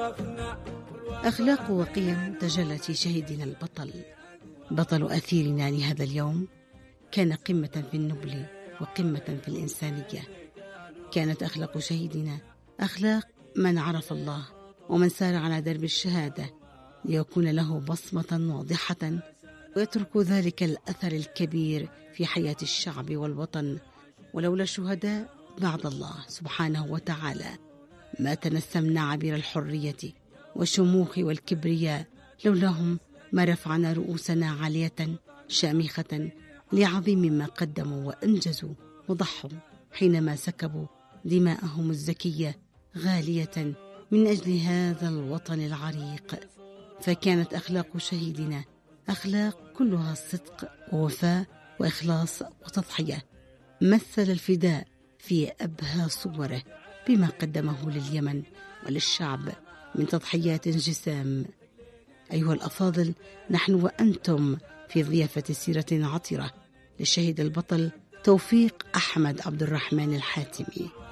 أخلاق وقيم تجلت في شهيدنا البطل. بطل أثيرنا لهذا اليوم كان قمة في النبل وقمة في الإنسانية. كانت أخلاق شهيدنا أخلاق من عرف الله ومن سار على درب الشهادة ليكون له بصمة واضحة ويترك ذلك الأثر الكبير في حياة الشعب والوطن. ولولا الشهداء بعد الله سبحانه وتعالى ما تنسمنا عبير الحرية والشموخ والكبرياء. لولاهم ما رفعنا رؤوسنا عالية شامخة لعظيم ما قدموا وأنجزوا وضحوا حينما سكبوا دماءهم الزكية غالية من أجل هذا الوطن العريق. فكانت أخلاق شهيدنا أخلاق كلها صدق ووفاء وإخلاص وتضحية. مثل الفداء في أبهى صوره بما قدمه لليمن وللشعب من تضحيات جسام. أيها الأفاضل، نحن وأنتم في ضيافة سيرة عطرة للشهيد البطل توفيق أحمد عبد الرحمن الحاتمي.